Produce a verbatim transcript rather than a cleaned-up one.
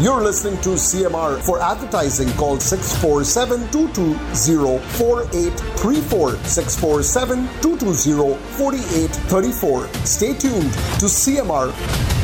You're listening to C M R. For advertising, call six four seven, two two zero, four eight three four, six four seven, two two zero, four eight three four. Stay tuned to C M R.